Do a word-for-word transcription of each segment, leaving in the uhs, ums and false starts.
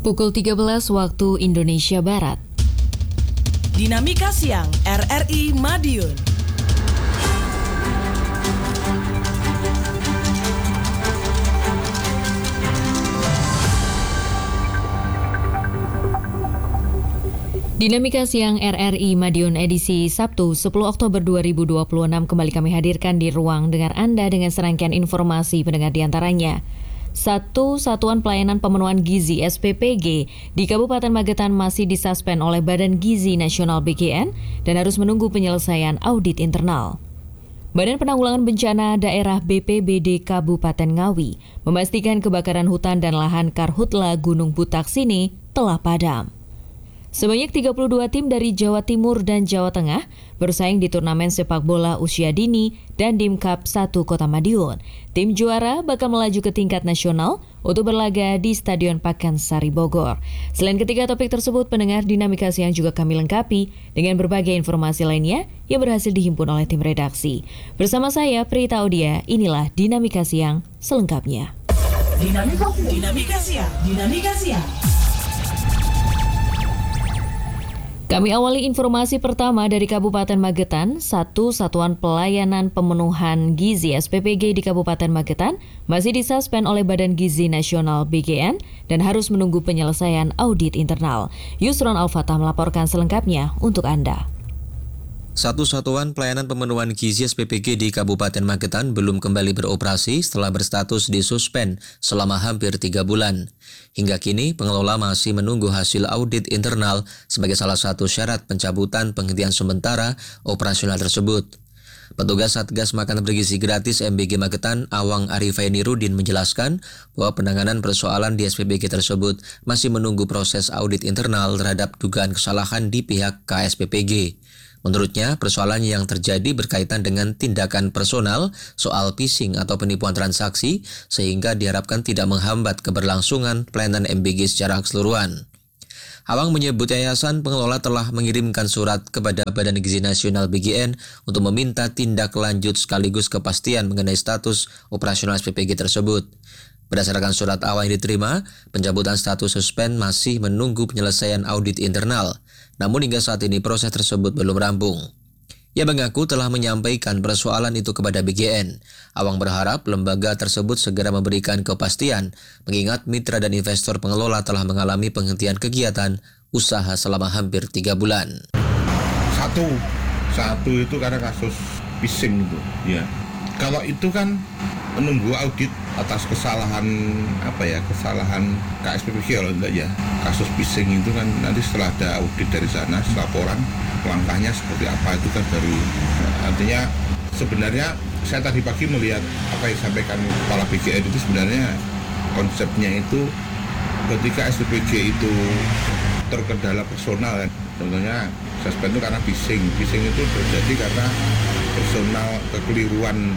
Pukul tiga belas waktu Indonesia Barat. Dinamika Siang R R I Madiun. Dinamika Siang R R I Madiun edisi Sabtu sepuluh Oktober dua ribu dua puluh enam kembali kami hadirkan di ruang dengar Anda dengan serangkaian informasi pendengar diantaranya. Satu Satuan Pelayanan Pemenuhan Gizi S P P G di Kabupaten Magetan masih disuspend oleh Badan Gizi Nasional B G N dan harus menunggu penyelesaian audit internal. Badan Penanggulangan Bencana Daerah B P B D Kabupaten Ngawi memastikan kebakaran hutan dan lahan Karhutla Gunung Butak Sini telah padam. Sebanyak tiga puluh dua tim dari Jawa Timur dan Jawa Tengah bersaing di turnamen sepak bola usia dini dan Dimkap satu Kota Madiun. Tim juara bakal melaju ke tingkat nasional untuk berlaga di Stadion Pakansari Bogor. Selain ketiga topik tersebut, pendengar Dinamika Siang juga kami lengkapi dengan berbagai informasi lainnya yang berhasil dihimpun oleh tim redaksi. Bersama saya, Prita Audia, inilah Dinamika Siang selengkapnya. Dinamika, Dinamika Siang, Dinamika Siang. Kami awali informasi pertama dari Kabupaten Magetan. Satu Satuan Pelayanan Pemenuhan Gizi S P P G di Kabupaten Magetan masih disuspend oleh Badan Gizi Nasional B G N dan harus menunggu penyelesaian audit internal. Yusron Al-Fatah melaporkan selengkapnya untuk Anda. Satu Satuan Pelayanan Pemenuhan Gizi S P P G di Kabupaten Magetan belum kembali beroperasi setelah berstatus disuspend selama hampir tiga bulan. Hingga kini, pengelola masih menunggu hasil audit internal sebagai salah satu syarat pencabutan penghentian sementara operasional tersebut. Petugas Satgas Makanan Bergizi Gratis M B G Magetan, Awang Arifaini Rudin menjelaskan bahwa penanganan persoalan di S P P G tersebut masih menunggu proses audit internal terhadap dugaan kesalahan di pihak K S P P G. Menurutnya, persoalan yang terjadi berkaitan dengan tindakan personal soal phishing atau penipuan transaksi sehingga diharapkan tidak menghambat keberlangsungan pelayanan M B G secara keseluruhan. Awang menyebut yayasan pengelola telah mengirimkan surat kepada Badan Gizi Nasional B G N untuk meminta tindak lanjut sekaligus kepastian mengenai status operasional S P P G tersebut. Berdasarkan surat Awang yang diterima, pencabutan status suspend masih menunggu penyelesaian audit internal. Namun hingga saat ini proses tersebut belum rampung. Ia mengaku telah menyampaikan persoalan itu kepada B G N. Awang berharap lembaga tersebut segera memberikan kepastian, mengingat mitra dan investor pengelola telah mengalami penghentian kegiatan usaha selama hampir tiga bulan. Satu, satu itu karena kasus phishing itu, ya. Kalau itu kan menunggu audit atas kesalahan apa ya kesalahan K S P P G kalau enggak ya kasus phishing itu kan nanti setelah ada audit dari sana laporan langkahnya seperti apa itu kan baru artinya sebenarnya saya tadi pagi melihat apa yang disampaikan kepala B G N itu sebenarnya konsepnya itu ketika S P P G itu terkendala personal kan contohnya suspend itu karena phishing phishing itu terjadi karena personal kekeliruan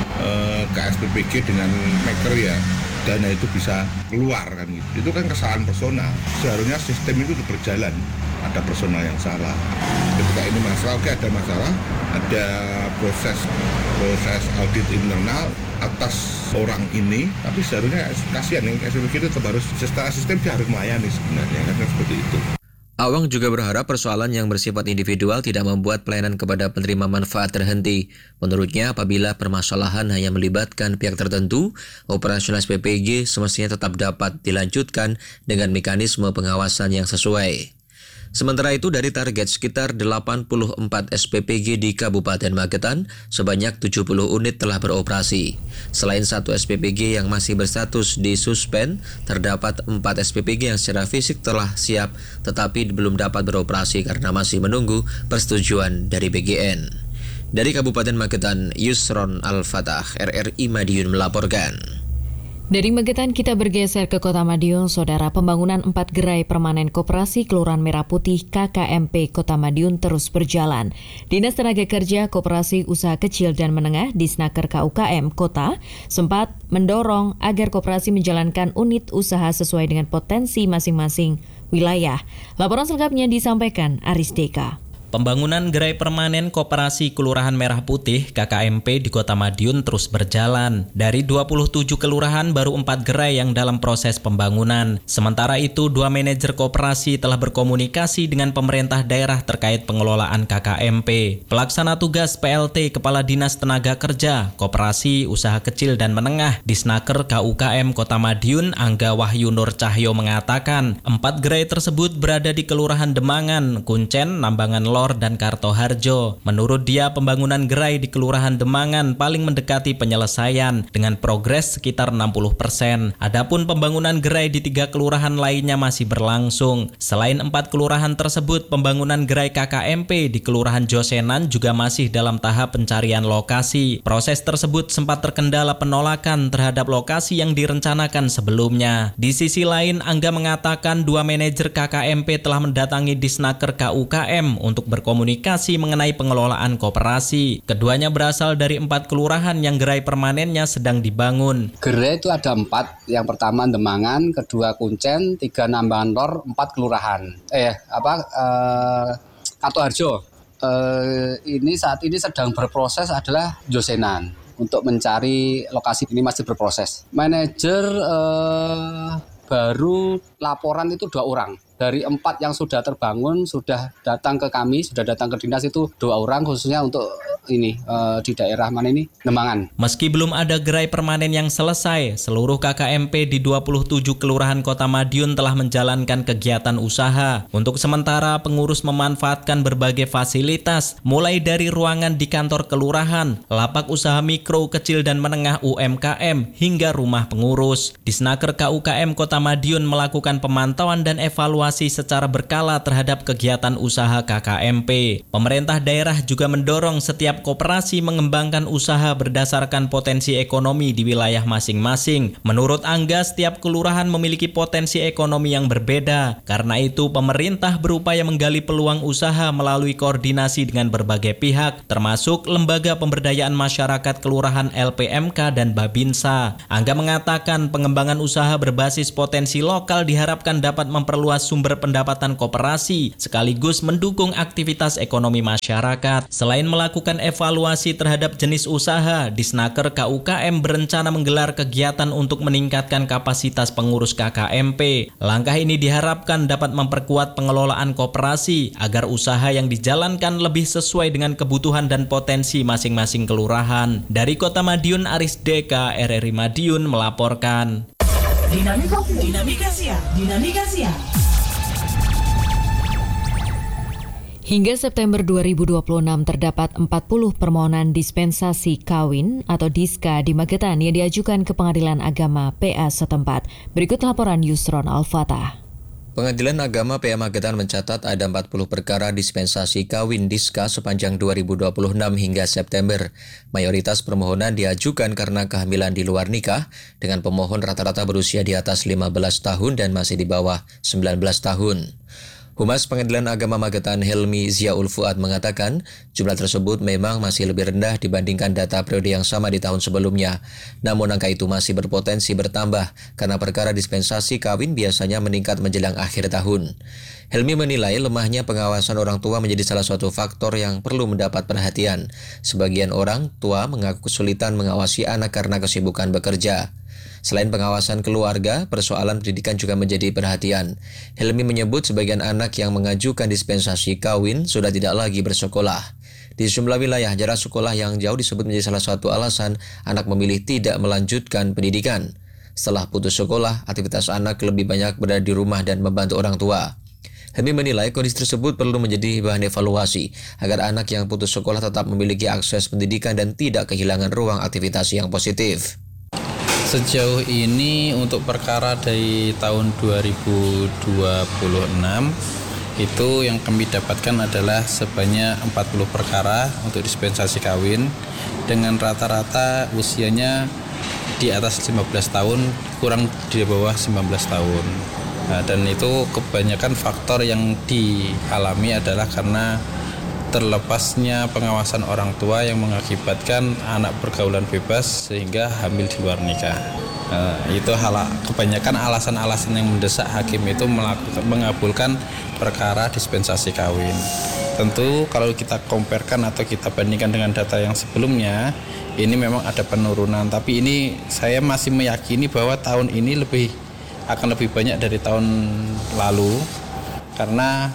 eh, K S P P G dengan maker ya dana itu bisa keluar kan gitu. Itu kan kesalahan personal. Seharusnya sistem itu berjalan. Ada personal yang salah. Ketika ini masalah, oke ada masalah, ada proses proses audit internal atas orang ini, tapi seharusnya kasihan nih S P P G itu tetap harus secara sistem dia harus melayani sebenarnya kan seperti itu. Awang juga berharap persoalan yang bersifat individual tidak membuat pelayanan kepada penerima manfaat terhenti. Menurutnya, apabila permasalahan hanya melibatkan pihak tertentu, operasional S P P G semestinya tetap dapat dilanjutkan dengan mekanisme pengawasan yang sesuai. Sementara itu, dari target sekitar delapan puluh empat S P P G di Kabupaten Magetan, sebanyak tujuh puluh unit telah beroperasi. Selain satu S P P G yang masih berstatus disuspend, terdapat empat S P P G yang secara fisik telah siap tetapi belum dapat beroperasi karena masih menunggu persetujuan dari B G N. Dari Kabupaten Magetan, Yusron Al-Fatah, R R I Madiun melaporkan. Dari Magetan kita bergeser ke Kota Madiun, Saudara. Pembangunan empat gerai permanen koperasi Kelurahan Merah Putih K K M P Kota Madiun terus berjalan. Dinas Tenaga Kerja Koperasi Usaha Kecil dan Menengah Disnaker K U K M Kota sempat mendorong agar koperasi menjalankan unit usaha sesuai dengan potensi masing-masing wilayah. Laporan selengkapnya disampaikan Aris Deka. Pembangunan gerai permanen Koperasi Kelurahan Merah Putih K K M P di Kota Madiun terus berjalan. Dari dua puluh tujuh kelurahan baru empat gerai yang dalam proses pembangunan. Sementara itu dua manajer koperasi telah berkomunikasi dengan pemerintah daerah terkait pengelolaan K K M P. Pelaksana tugas P L T Kepala Dinas Tenaga Kerja, Koperasi Usaha Kecil dan Menengah Disnaker K U K M Kota Madiun Angga Wahyu Nur Cahyo mengatakan empat gerai tersebut berada di Kelurahan Demangan, Kuncen, Nambangan Lor, dan Kartoharjo. Menurut dia, pembangunan gerai di Kelurahan Demangan paling mendekati penyelesaian dengan progres sekitar enam puluh persen. Adapun pembangunan gerai di tiga kelurahan lainnya masih berlangsung. Selain empat kelurahan tersebut, pembangunan gerai K K M P di Kelurahan Josenan juga masih dalam tahap pencarian lokasi. Proses tersebut sempat terkendala penolakan terhadap lokasi yang direncanakan sebelumnya. Di sisi lain, Angga mengatakan dua manajer K K M P telah mendatangi Disnaker K U K M untuk berkomunikasi mengenai pengelolaan koperasi. Keduanya berasal dari empat kelurahan yang gerai permanennya sedang dibangun. Gerai itu ada empat. Yang pertama Demangan, kedua Kuncen, tiga Nambangan Lor, empat kelurahan. Eh apa? Eh, Kartoharjo. Eh, ini saat ini sedang berproses adalah Josenan untuk mencari lokasi. Ini masih berproses. Manajer eh, baru laporan itu dua orang. Dari empat yang sudah terbangun, sudah datang ke kami, sudah datang ke dinas itu dua orang khususnya untuk ini uh, di daerah mana ini, Demangan. Meski belum ada gerai permanen yang selesai, seluruh K K M P di dua puluh tujuh kelurahan Kota Madiun telah menjalankan kegiatan usaha. Untuk sementara, pengurus memanfaatkan berbagai fasilitas, mulai dari ruangan di kantor kelurahan, lapak usaha mikro, kecil dan menengah U M K M, hingga rumah pengurus. Disnaker K U K M Kota Madiun melakukan pemantauan dan evaluasi secara berkala terhadap kegiatan usaha K K M P. Pemerintah daerah juga mendorong setiap koperasi mengembangkan usaha berdasarkan potensi ekonomi di wilayah masing-masing. Menurut Angga, setiap kelurahan memiliki potensi ekonomi yang berbeda. Karena itu, pemerintah berupaya menggali peluang usaha melalui koordinasi dengan berbagai pihak, termasuk Lembaga Pemberdayaan Masyarakat Kelurahan L P M K dan Babinsa. Angga mengatakan pengembangan usaha berbasis potensi lokal diharapkan dapat memperluas sumber sumber pendapatan koperasi, sekaligus mendukung aktivitas ekonomi masyarakat. Selain melakukan evaluasi terhadap jenis usaha, Disnaker K U K M berencana menggelar kegiatan untuk meningkatkan kapasitas pengurus K K M P. Langkah ini diharapkan dapat memperkuat pengelolaan koperasi agar usaha yang dijalankan lebih sesuai dengan kebutuhan dan potensi masing-masing kelurahan. Dari Kota Madiun, Aris Deka, R R I Madiun melaporkan. Dinamika, dinamika siang, dinamika siang. Hingga September dua ribu dua puluh enam terdapat empat puluh permohonan dispensasi kawin atau diska di Magetan yang diajukan ke Pengadilan Agama P A setempat. Berikut laporan Yusron Al-Fatah. Pengadilan Agama P A Magetan mencatat ada empat puluh perkara dispensasi kawin diska sepanjang dua ribu dua puluh enam hingga September. Mayoritas permohonan diajukan karena kehamilan di luar nikah dengan pemohon rata-rata berusia di atas lima belas tahun dan masih di bawah sembilan belas tahun. Humas Pengadilan Agama Magetan Helmi Ziaul Fuad mengatakan jumlah tersebut memang masih lebih rendah dibandingkan data periode yang sama di tahun sebelumnya. Namun angka itu masih berpotensi bertambah karena perkara dispensasi kawin biasanya meningkat menjelang akhir tahun. Helmi menilai lemahnya pengawasan orang tua menjadi salah satu faktor yang perlu mendapat perhatian. Sebagian orang tua mengaku kesulitan mengawasi anak karena kesibukan bekerja. Selain pengawasan keluarga, persoalan pendidikan juga menjadi perhatian. Helmi menyebut sebagian anak yang mengajukan dispensasi kawin sudah tidak lagi bersekolah. Di sejumlah wilayah, jarak sekolah yang jauh disebut menjadi salah satu alasan anak memilih tidak melanjutkan pendidikan. Setelah putus sekolah, aktivitas anak lebih banyak berada di rumah dan membantu orang tua. Helmi menilai kondisi tersebut perlu menjadi bahan evaluasi agar anak yang putus sekolah tetap memiliki akses pendidikan dan tidak kehilangan ruang aktivitas yang positif. Sejauh ini untuk perkara dari tahun dua ribu dua puluh enam itu yang kami dapatkan adalah sebanyak empat puluh perkara untuk dispensasi kawin dengan rata-rata usianya di atas lima belas tahun, kurang di bawah sembilan belas tahun. Nah, dan itu kebanyakan faktor yang dialami adalah karena terlepasnya pengawasan orang tua yang mengakibatkan anak pergaulan bebas sehingga hamil di luar nikah. Nah, itu hal kebanyakan alasan-alasan yang mendesak hakim itu melakukan, mengabulkan perkara dispensasi kawin. Tentu kalau kita comparekan atau kita bandingkan dengan data yang sebelumnya, ini memang ada penurunan. Tapi ini saya masih meyakini bahwa tahun ini lebih akan lebih banyak dari tahun lalu karena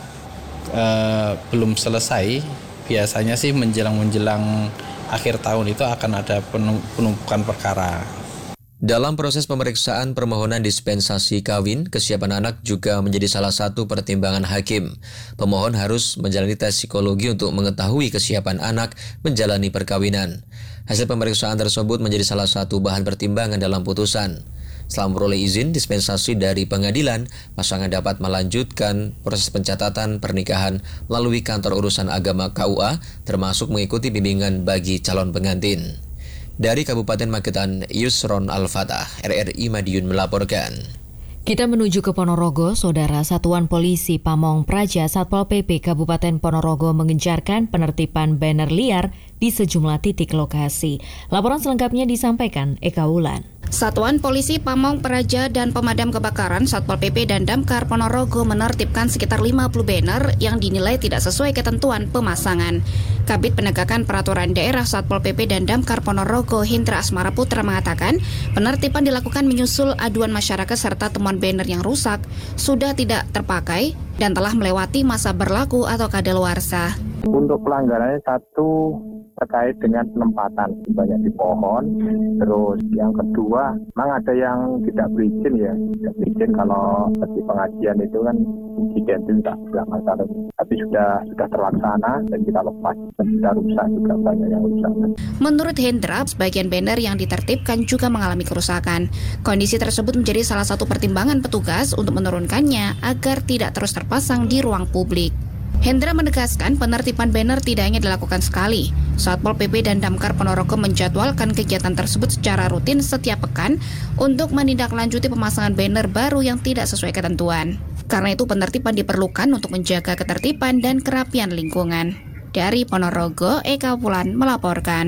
eh, belum selesai. Biasanya sih menjelang-menjelang akhir tahun itu akan ada penumpukan perkara. Dalam proses pemeriksaan permohonan dispensasi kawin, kesiapan anak juga menjadi salah satu pertimbangan hakim. Pemohon harus menjalani tes psikologi untuk mengetahui kesiapan anak menjalani perkawinan. Hasil pemeriksaan tersebut menjadi salah satu bahan pertimbangan dalam putusan. Setelah memperoleh izin dispensasi dari pengadilan, pasangan dapat melanjutkan proses pencatatan pernikahan melalui kantor urusan agama K U A, termasuk mengikuti bimbingan bagi calon pengantin. Dari Kabupaten Magetan, Yusron Al-Fatah, R R I Madiun melaporkan. Kita menuju ke Ponorogo, Saudara. Satuan Polisi Pamong Praja Satpol P P Kabupaten Ponorogo mengencarkan penertiban banner liar di sejumlah titik lokasi. Laporan selengkapnya disampaikan Eka Wulan. Satuan Polisi Pamong Praja dan Pemadam Kebakaran Satpol P P dan Damkar Ponorogo menertibkan sekitar lima puluh banner yang dinilai tidak sesuai ketentuan pemasangan. Kabid Penegakan Peraturan Daerah Satpol P P dan Damkar Ponorogo Hindra Asmara Putra mengatakan penertiban dilakukan menyusul aduan masyarakat serta temuan banner yang rusak, sudah tidak terpakai, dan telah melewati masa berlaku atau kadaluarsa. Untuk pelanggarannya satu terkait dengan penempatan banyak di pohon, terus yang kedua memang ada yang tidak berizin ya, tidak berizin kalau di pengajian itu kan insiden itu tidak tidak masalah, tapi sudah sudah terlaksana dan kita lepas dan sudah rusak juga banyak yang rusak. Menurut Hendra, sebagian banner yang ditertibkan juga mengalami kerusakan. Kondisi tersebut menjadi salah satu pertimbangan petugas untuk menurunkannya agar tidak terus terpasang di ruang publik. Hendra menegaskan penertiban banner tidak hanya dilakukan sekali. Satpol P P dan Damkar Ponorogo menjadwalkan kegiatan tersebut secara rutin setiap pekan untuk menindaklanjuti pemasangan banner baru yang tidak sesuai ketentuan. Karena itu penertiban diperlukan untuk menjaga ketertiban dan kerapian lingkungan. Dari Ponorogo, Eka Wulan melaporkan.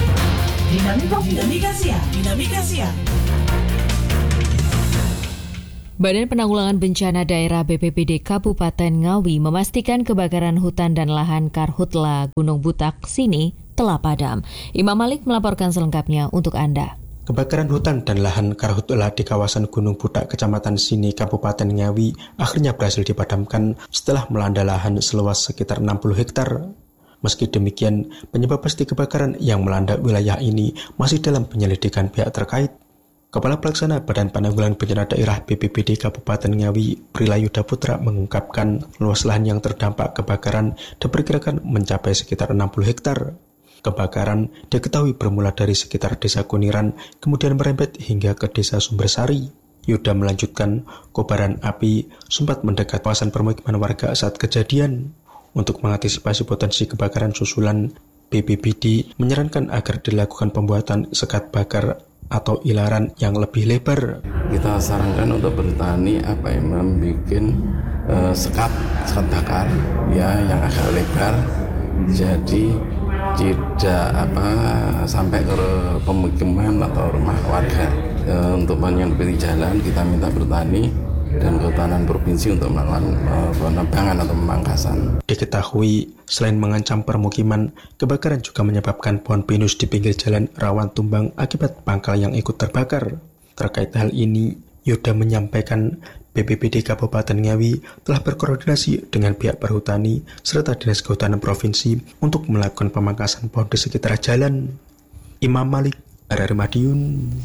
Dinamika, dinamika siang, dinamika siang. Badan Penanggulangan Bencana Daerah B P B D Kabupaten Ngawi memastikan kebakaran hutan dan lahan Karhutla Gunung Butak Sini telah padam. Imam Malik melaporkan selengkapnya untuk Anda. Kebakaran hutan dan lahan Karhutla di kawasan Gunung Butak, Kecamatan Sini, Kabupaten Ngawi akhirnya berhasil dipadamkan setelah melanda lahan seluas sekitar enam puluh hektar. Meski demikian, penyebab pasti kebakaran yang melanda wilayah ini masih dalam penyelidikan pihak terkait. Kepala Pelaksana Badan Penanggulangan Bencana Daerah B P B D Kabupaten Ngawi, Prilayuda Putra mengungkapkan luas lahan yang terdampak kebakaran diperkirakan mencapai sekitar enam puluh hektar. Kebakaran diketahui bermula dari sekitar Desa Kuniran, kemudian merembet hingga ke Desa Sumbersari. Yuda melanjutkan, kobaran api sempat mendekat kawasan permukiman warga saat kejadian. Untuk mengantisipasi potensi kebakaran susulan, B P B D menyarankan agar dilakukan pembuatan sekat bakar atau ilaran yang lebih lebar. Kita sarankan untuk bertani apa yang membuat uh, sekat sekat bakar ya yang agak lebar, jadi tidak apa sampai ke pemukiman atau rumah warga. Uh, untuk yang di jalan kita minta bertani dan Kehutanan Provinsi untuk melakukan uh, penebangan atau pemangkasan. Diketahui selain mengancam permukiman, kebakaran juga menyebabkan pohon pinus di pinggir jalan rawan tumbang akibat pangkal yang ikut terbakar. Terkait hal ini, Yuda menyampaikan B P B D Kabupaten Ngawi telah berkoordinasi dengan pihak perhutani serta Dinas Kehutanan Provinsi untuk melakukan pemangkasan pohon di sekitar jalan. Imam Malik, R R I Madiun.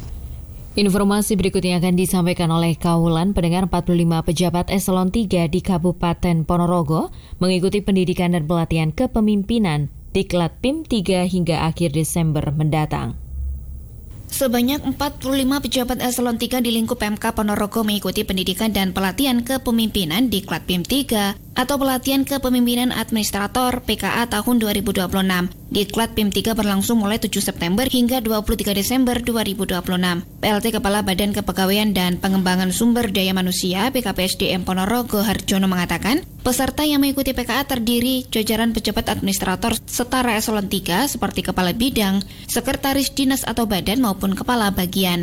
Informasi berikutnya akan disampaikan oleh Kaulan. Pendengar, empat puluh lima pejabat eselon tiga di Kabupaten Ponorogo mengikuti pendidikan dan pelatihan kepemimpinan Diklat P I M tiga hingga akhir Desember mendatang. Sebanyak empat puluh lima pejabat eselon tiga di lingkup Pemkab Ponorogo mengikuti pendidikan dan pelatihan kepemimpinan Diklat P I M tiga atau pelatihan kepemimpinan administrator P K A tahun dua ribu dua puluh enam. Diklat P I M tiga berlangsung mulai tujuh September hingga dua puluh tiga Desember dua ribu dua puluh enam. P L T Kepala Badan Kepegawaian dan Pengembangan Sumber Daya Manusia P K P S D M Ponorogo Harjono mengatakan, peserta yang mengikuti P K A terdiri jajaran pejabat administrator setara eselon tiga seperti kepala bidang, sekretaris dinas atau badan maupun kepala bagian.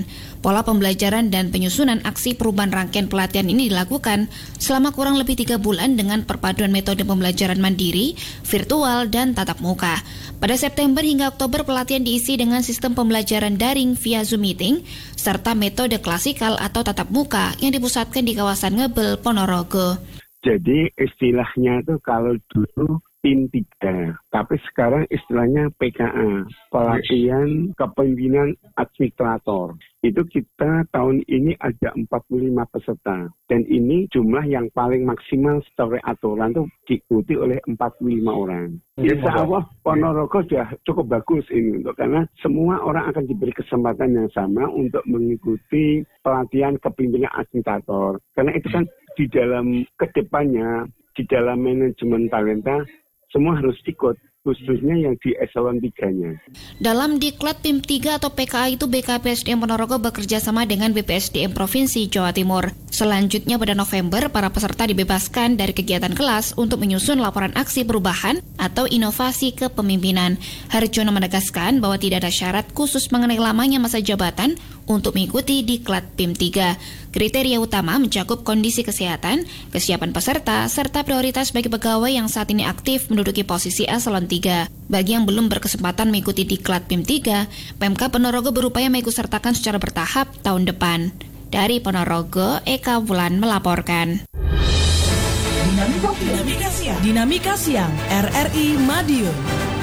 Pola pembelajaran dan penyusunan aksi perubahan rangkaian pelatihan ini dilakukan selama kurang lebih tiga bulan dengan perpaduan metode pembelajaran mandiri, virtual, dan tatap muka. Pada September hingga Oktober pelatihan diisi dengan sistem pembelajaran daring via Zoom Meeting, serta metode klasikal atau tatap muka yang dipusatkan di kawasan Ngebel, Ponorogo. Jadi istilahnya itu kalau dulu P I M tiga, tapi sekarang istilahnya P K A, pelatihan kepemimpinan administrator. Itu kita tahun ini ada empat puluh lima peserta. Dan ini jumlah yang paling maksimal secara aturan itu diikuti oleh empat puluh lima orang. Insya Allah Ponorogo sudah cukup bagus ini untuk karena semua orang akan diberi kesempatan yang sama untuk mengikuti pelatihan kepemimpinan administrator. Karena itu kan di dalam kedepannya, di dalam manajemen talenta, semua harus ikut, khususnya yang di eselon tiga-nya. Dalam Diklat P I M tiga atau P K A itu B K P S D M Ponorogo bekerja sama dengan B P S D M Provinsi Jawa Timur. Selanjutnya pada November, para peserta dibebaskan dari kegiatan kelas untuk menyusun laporan aksi perubahan atau inovasi kepemimpinan. Harjono menegaskan bahwa tidak ada syarat khusus mengenai lamanya masa jabatan untuk mengikuti Diklat P I M tiga. Kriteria utama mencakup kondisi kesehatan, kesiapan peserta, serta prioritas bagi pegawai yang saat ini aktif menduduki posisi eselon tiga. Bagi yang belum berkesempatan mengikuti Diklat P I M tiga, Pemkab Ponorogo berupaya mengikutsertakan secara bertahap tahun depan. Dari Ponorogo, Eka Wulan melaporkan. Dinamika, Dinamika Siang, Dinamika Siang, R R I Madiun.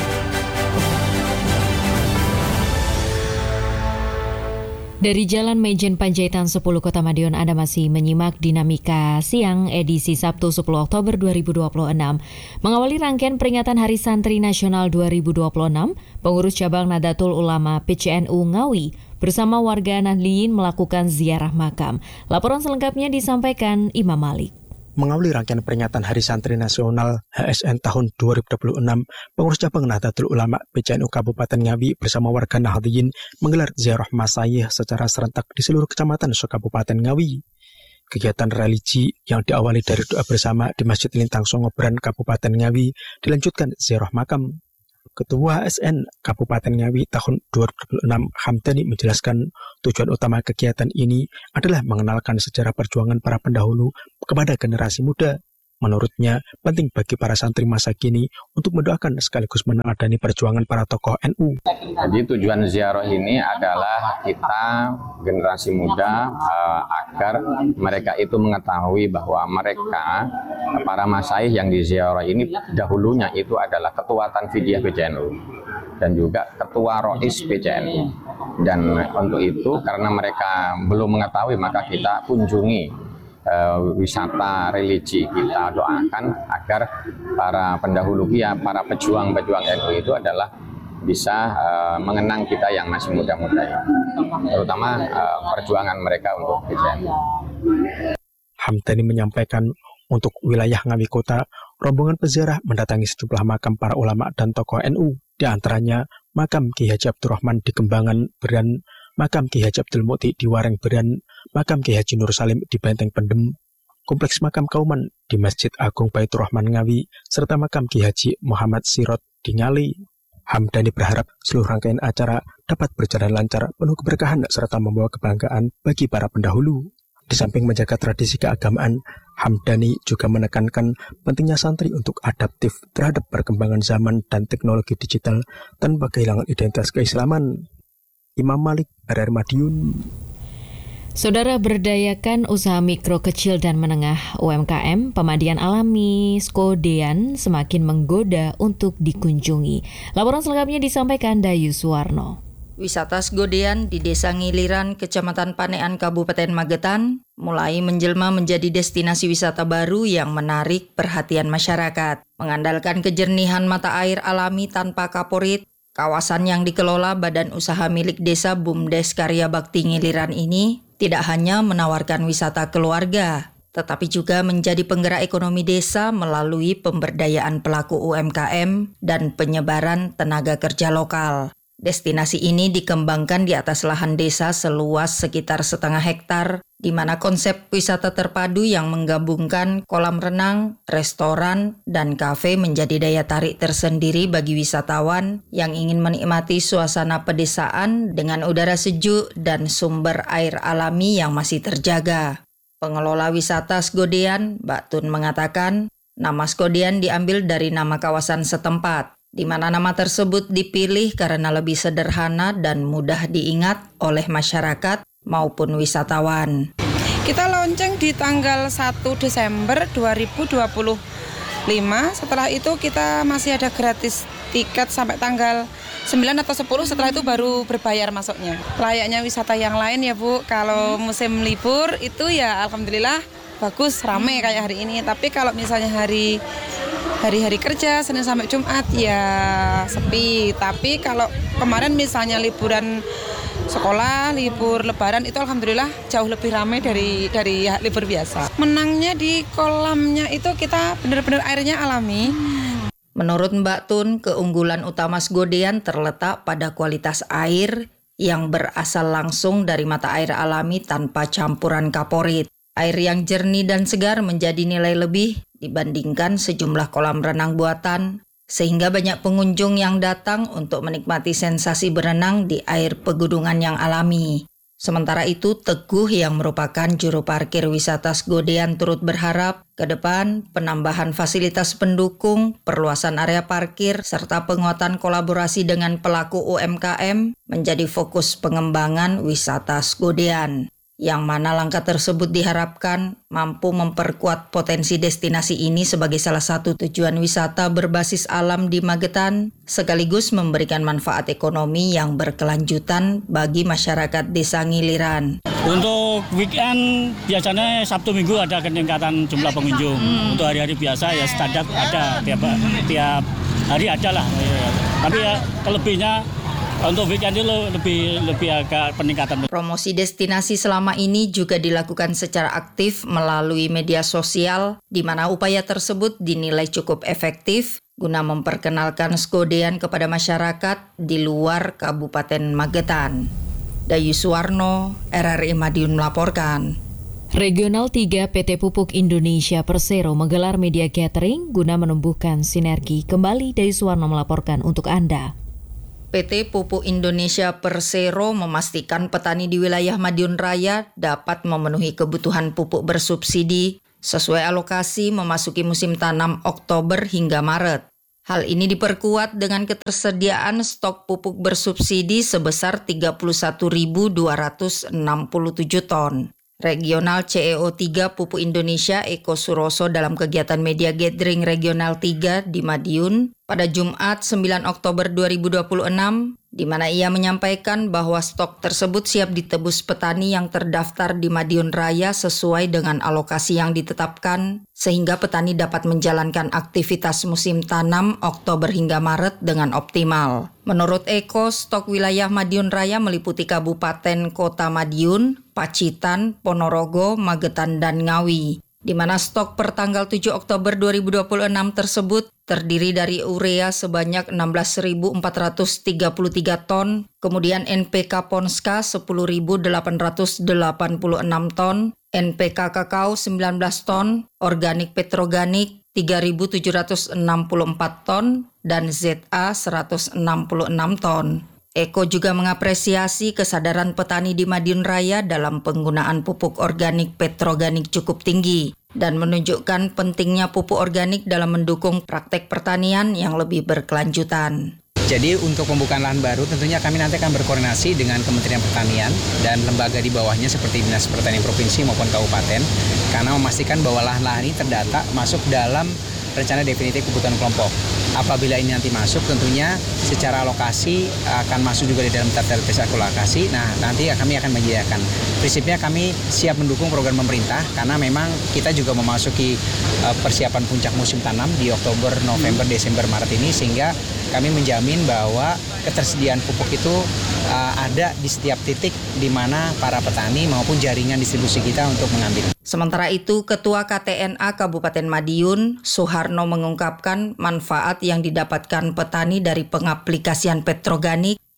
Dari Jalan Mejen Panjaitan sepuluh Kota Madiun, Anda masih menyimak Dinamika Siang edisi Sabtu sepuluh Oktober dua ribu dua puluh enam. Mengawali rangkaian peringatan Hari Santri Nasional dua ribu dua puluh enam, pengurus cabang Nahdlatul Ulama P C N U Ngawi bersama warga Nahdliyin melakukan ziarah makam. Laporan selengkapnya disampaikan Imam Malik. Mengawali rangkaian peringatan Hari Santri Nasional H S N tahun dua ribu dua puluh enam, pengurus cabang Nahdlatul Ulama P C N U Kabupaten Ngawi bersama warga Nahdliyin menggelar ziarah masyayikh secara serentak di seluruh kecamatan se-Kabupaten Ngawi. Kegiatan religi yang diawali dari doa bersama di Masjid Lintang Songobran Kabupaten Ngawi dilanjutkan ziarah makam. Ketua H S N Kabupaten Ngawi tahun dua ribu dua puluh enam, Hamdani, menjelaskan tujuan utama kegiatan ini adalah mengenalkan sejarah perjuangan para pendahulu kepada generasi muda. Menurutnya, penting bagi para santri masa kini untuk mendoakan sekaligus meneladani perjuangan para tokoh N U. Jadi tujuan ziarah ini adalah kita generasi muda uh, agar mereka itu mengetahui bahwa mereka para masyayikh yang diziarah ini dahulunya itu adalah ketua Tanfidiyah P C N U dan juga ketua Rois P C N U. Dan untuk itu karena mereka belum mengetahui maka kita kunjungi Uh, wisata religi, kita doakan agar para pendahulu ya, para pejuang-pejuang N U itu adalah bisa uh, mengenang kita yang masih muda-muda ya, terutama uh, perjuangan mereka untuk P C N U. Hamdani menyampaikan untuk wilayah Ngawi Kota, rombongan peziarah mendatangi sejumlah makam para ulama dan tokoh N U, di antaranya makam Ki Haji Abdurrahman di Kembangan, Beran, makam Ki Haji Abdul Mukti di Wareng Beran, makam Ki Haji Nur Salim di Benteng Pendem, kompleks makam Kauman di Masjid Agung Baitur Rahman Ngawi, serta makam Ki Haji Muhammad Sirot di Ngali. Hamdani berharap seluruh rangkaian acara dapat berjalan lancar, penuh keberkahan, serta membawa kebanggaan bagi para pendahulu. Di samping menjaga tradisi keagamaan, Hamdani juga menekankan pentingnya santri untuk adaptif terhadap perkembangan zaman dan teknologi digital tanpa kehilangan identitas keislaman. Imam Malik, R R Madiun. Saudara, berdayakan usaha mikro, kecil, dan menengah U M K M, pemandian alami Skodean semakin menggoda untuk dikunjungi. Laporan selengkapnya disampaikan Dayu Suwarno. Wisata Skodean di Desa Ngiliran, Kecamatan Panean, Kabupaten Magetan, mulai menjelma menjadi destinasi wisata baru yang menarik perhatian masyarakat. Mengandalkan kejernihan mata air alami tanpa kaporit, kawasan yang dikelola Badan Usaha milik Desa Bumdes Karya Bakti Ngiliran ini tidak hanya menawarkan wisata keluarga, tetapi juga menjadi penggerak ekonomi desa melalui pemberdayaan pelaku U M K M dan penyebaran tenaga kerja lokal. Destinasi ini dikembangkan di atas lahan desa seluas sekitar setengah hektar, di mana konsep wisata terpadu yang menggabungkan kolam renang, restoran, dan kafe menjadi daya tarik tersendiri bagi wisatawan yang ingin menikmati suasana pedesaan dengan udara sejuk dan sumber air alami yang masih terjaga. Pengelola wisata Sgodean, Mbak Tun, mengatakan nama Sgodean diambil dari nama kawasan setempat, di mana nama tersebut dipilih karena lebih sederhana dan mudah diingat oleh masyarakat maupun wisatawan. Kita launching di tanggal satu Desember dua ribu dua puluh lima, setelah itu kita masih ada gratis tiket sampai tanggal sembilan atau sepuluh, setelah itu baru berbayar masuknya. Layaknya wisata yang lain ya Bu, kalau musim libur itu ya alhamdulillah bagus, rame kayak hari ini. Tapi kalau misalnya hari hari-hari kerja, Senin sampai Jumat ya sepi. Tapi kalau kemarin misalnya liburan sekolah, libur lebaran itu alhamdulillah jauh lebih ramai dari dari libur biasa. Menangnya di kolamnya itu kita benar-benar airnya alami. Menurut Mbak Tun, keunggulan utama Sgodean terletak pada kualitas air yang berasal langsung dari mata air alami tanpa campuran kaporit. Air yang jernih dan segar menjadi nilai lebih dibandingkan sejumlah kolam renang buatan, sehingga banyak pengunjung yang datang untuk menikmati sensasi berenang di air pegunungan yang alami. Sementara itu, Teguh yang merupakan juru parkir wisata Sgodean turut berharap ke depan penambahan fasilitas pendukung, perluasan area parkir, serta penguatan kolaborasi dengan pelaku U M K M menjadi fokus pengembangan wisata Sgodean, yang mana langkah tersebut diharapkan mampu memperkuat potensi destinasi ini sebagai salah satu tujuan wisata berbasis alam di Magetan, sekaligus memberikan manfaat ekonomi yang berkelanjutan bagi masyarakat Desa Ngiliran. Untuk weekend biasanya Sabtu Minggu ada peningkatan jumlah pengunjung. Hmm. Untuk hari-hari biasa ya standar ada, tiap, tiap hari ada lah. Tapi ya kelebihnya untuk weekend itu lebih lebih agak peningkatan. Promosi destinasi selama ini juga dilakukan secara aktif melalui media sosial, di mana upaya tersebut dinilai cukup efektif guna memperkenalkan Sgodean kepada masyarakat di luar Kabupaten Magetan. Dayu Suwarno, R R I Madiun melaporkan. Regional tiga P T Pupuk Indonesia Persero menggelar media gathering guna menumbuhkan sinergi. Kembali Dayu Suwarno melaporkan untuk Anda. P T Pupuk Indonesia Persero memastikan petani di wilayah Madiun Raya dapat memenuhi kebutuhan pupuk bersubsidi sesuai alokasi memasuki musim tanam Oktober hingga Maret. Hal ini diperkuat dengan ketersediaan stok pupuk bersubsidi sebesar tiga puluh satu ribu dua ratus enam puluh tujuh ton. Regional C E O tiga Pupuk Indonesia Eko Suroso dalam kegiatan media gathering Regional tiga di Madiun pada Jumat sembilan Oktober dua ribu dua puluh enam, di mana ia menyampaikan bahwa stok tersebut siap ditebus petani yang terdaftar di Madiun Raya sesuai dengan alokasi yang ditetapkan, sehingga petani dapat menjalankan aktivitas musim tanam Oktober hingga Maret dengan optimal. Menurut Eko, stok wilayah Madiun Raya meliputi Kabupaten Kota Madiun, Pacitan, Ponorogo, Magetan, dan Ngawi, di mana stok per tanggal tujuh Oktober dua ribu dua puluh enam tersebut terdiri dari urea sebanyak enam belas ribu empat ratus tiga puluh tiga ton, kemudian N P K Ponska sepuluh ribu delapan ratus delapan puluh enam ton, N P K Kakao sembilan belas ton, organik petroganik tiga ribu tujuh ratus enam puluh empat ton, dan Z A seratus enam puluh enam ton. Eko juga mengapresiasi kesadaran petani di Madiun Raya dalam penggunaan pupuk organik petroganik cukup tinggi dan menunjukkan pentingnya pupuk organik dalam mendukung praktek pertanian yang lebih berkelanjutan. Jadi untuk pembukaan lahan baru tentunya kami nanti akan berkoordinasi dengan Kementerian Pertanian dan lembaga di bawahnya seperti Dinas Pertanian Provinsi maupun Kabupaten, karena memastikan bahwa lahan-lahan ini terdata masuk dalam rencana definitif kebutuhan kelompok. Apabila ini nanti masuk, tentunya secara alokasi akan masuk juga di dalam tata tertib alokasi. Nah, nanti kami akan menyediakan. Prinsipnya kami siap mendukung program pemerintah karena memang kita juga memasuki uh, persiapan puncak musim tanam di Oktober, November, Desember, Maret ini, sehingga kami menjamin bahwa ketersediaan pupuk itu uh, ada di setiap titik di mana para petani maupun jaringan distribusi kita untuk mengambil. Sementara itu, Ketua K T N A Kabupaten Madiun, Suharno, mengungkapkan manfaat yang didapatkan petani dari pengaplikasian petroganik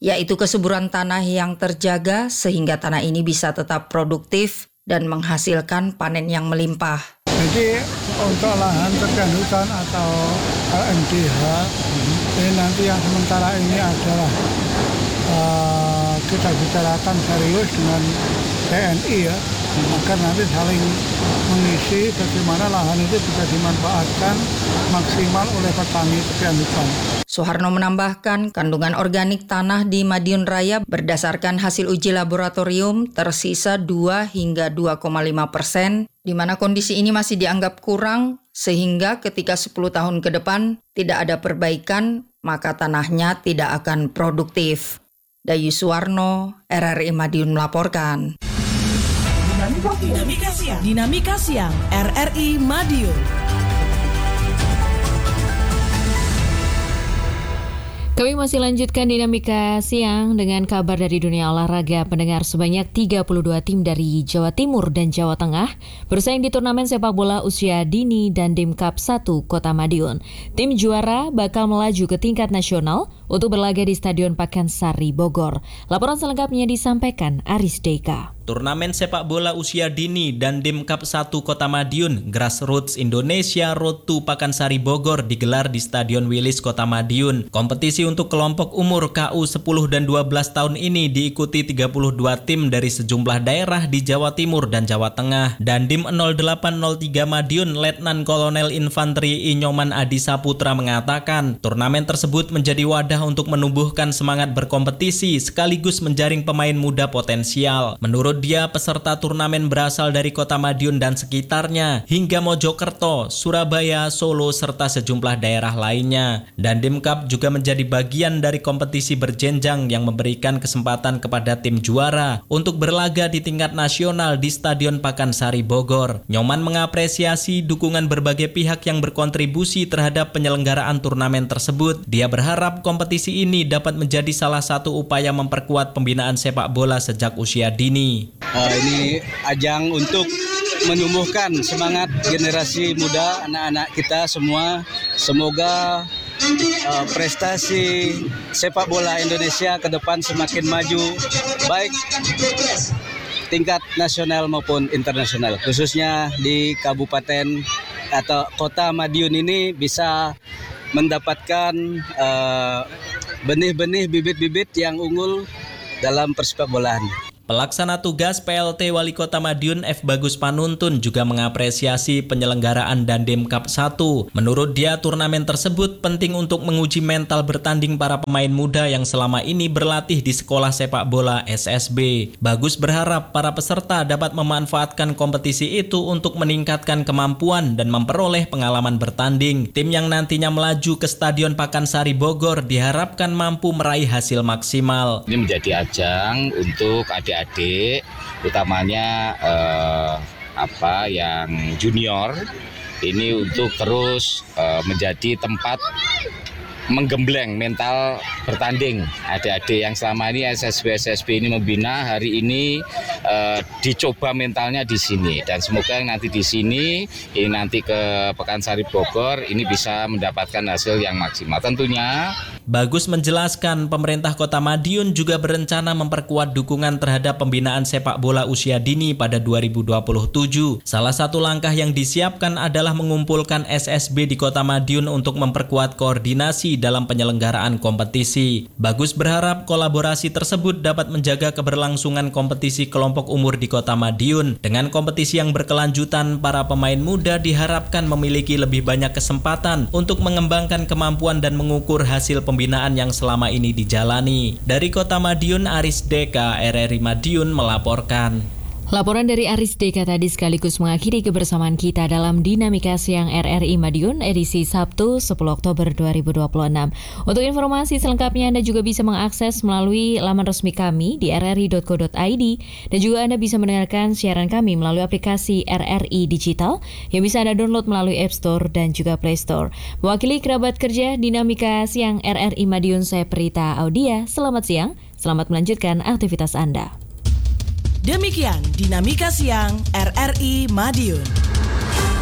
yaitu kesuburan tanah yang terjaga sehingga tanah ini bisa tetap produktif dan menghasilkan panen yang melimpah. Jadi untuk lahan tepian hutan atau L M D H ini nanti yang sementara ini adalah uh, kita bicarakan serius dengan T N I ya, agar nanti saling mengisi bagaimana lahan itu bisa dimanfaatkan maksimal oleh petani tepian hutan. Soeharno menambahkan, kandungan organik tanah di Madiun Raya berdasarkan hasil uji laboratorium tersisa dua hingga dua koma lima persen, di mana kondisi ini masih dianggap kurang, sehingga ketika sepuluh tahun ke depan tidak ada perbaikan, maka tanahnya tidak akan produktif. Dayu Suwarno, R R I Madiun melaporkan. Dinamika Siang, Dinamika Siang, R R I Madiun. Kami masih lanjutkan Dinamika Siang dengan kabar dari dunia olahraga. Pendengar, sebanyak tiga puluh dua tim dari Jawa Timur dan Jawa Tengah bersaing di turnamen sepak bola usia dini dan Dim Cup satu Kota Madiun. Tim juara bakal melaju ke tingkat nasional untuk berlaga di Stadion Pakansari Bogor. Laporan selengkapnya disampaikan Aris Deka. Turnamen sepak bola usia dini dan Dim Cup satu Kota Madiun Grassroots Indonesia Road to Pakansari Bogor digelar di Stadion Wilis Kota Madiun. Kompetisi untuk kelompok umur K U sepuluh dan dua belas tahun ini diikuti tiga puluh dua tim dari sejumlah daerah di Jawa Timur dan Jawa Tengah. Dandim nol delapan nol tiga Madiun Letnan Kolonel Infanteri I Nyoman Adi Saputra mengatakan, turnamen tersebut menjadi wadah untuk menumbuhkan semangat berkompetisi sekaligus menjaring pemain muda potensial. Menurut dia, peserta turnamen berasal dari Kota Madiun dan sekitarnya hingga Mojokerto, Surabaya, Solo, serta sejumlah daerah lainnya. Dandim Cup juga menjadi bagian dari kompetisi berjenjang yang memberikan kesempatan kepada tim juara untuk berlaga di tingkat nasional di Stadion Pakansari Bogor. Nyoman mengapresiasi dukungan berbagai pihak yang berkontribusi terhadap penyelenggaraan turnamen tersebut. Dia berharap kompetisi ini dapat menjadi salah satu upaya memperkuat pembinaan sepak bola sejak usia dini. Uh, ini ajang untuk menumbuhkan semangat generasi muda, anak-anak kita semua. Semoga uh, prestasi sepak bola Indonesia ke depan semakin maju, baik tingkat nasional maupun internasional. Khususnya di Kabupaten atau Kota Madiun ini bisa mendapatkan uh, benih-benih bibit-bibit yang unggul dalam persepak bolaan. Pelaksana tugas P L T Wali Kota Madiun F. Bagus Panuntun juga mengapresiasi penyelenggaraan Dandim Cup satu. Menurut dia, turnamen tersebut penting untuk menguji mental bertanding para pemain muda yang selama ini berlatih di sekolah sepak bola S S B. Bagus berharap para peserta dapat memanfaatkan kompetisi itu untuk meningkatkan kemampuan dan memperoleh pengalaman bertanding. Tim yang nantinya melaju ke Stadion Pakansari Bogor diharapkan mampu meraih hasil maksimal. Ini menjadi ajang untuk adik adik utamanya eh, apa yang junior ini untuk terus eh, menjadi tempat menggembleng mental bertanding adik-adik yang selama ini S S B S S B ini membina. Hari ini uh, dicoba mentalnya di sini dan semoga nanti di sini ini nanti ke Pakansari Bogor ini bisa mendapatkan hasil yang maksimal tentunya. Bagus menjelaskan pemerintah Kota Madiun juga berencana memperkuat dukungan terhadap pembinaan sepak bola usia dini pada dua ribu dua puluh tujuh. Salah satu langkah yang disiapkan adalah mengumpulkan S S B di Kota Madiun untuk memperkuat koordinasi dalam penyelenggaraan kompetisi. Bagus berharap kolaborasi tersebut dapat menjaga keberlangsungan kompetisi kelompok umur di Kota Madiun. Dengan kompetisi yang berkelanjutan, para pemain muda diharapkan memiliki lebih banyak kesempatan untuk mengembangkan kemampuan dan mengukur hasil pembinaan yang selama ini dijalani. Dari Kota Madiun, Aris Deka, R R I Madiun melaporkan. Laporan dari Aris Deka tadi sekaligus mengakhiri kebersamaan kita dalam Dinamika Siang R R I Madiun edisi Sabtu sepuluh Oktober dua ribu dua puluh enam. Untuk informasi selengkapnya Anda juga bisa mengakses melalui laman resmi kami di r r i dot co dot i d dan juga Anda bisa mendengarkan siaran kami melalui aplikasi R R I Digital yang bisa Anda download melalui App Store dan juga Play Store. Mewakili kerabat kerja Dinamika Siang R R I Madiun, saya Prita Audia. Selamat siang, selamat melanjutkan aktivitas Anda. Demikian Dinamika Siang R R I Madiun.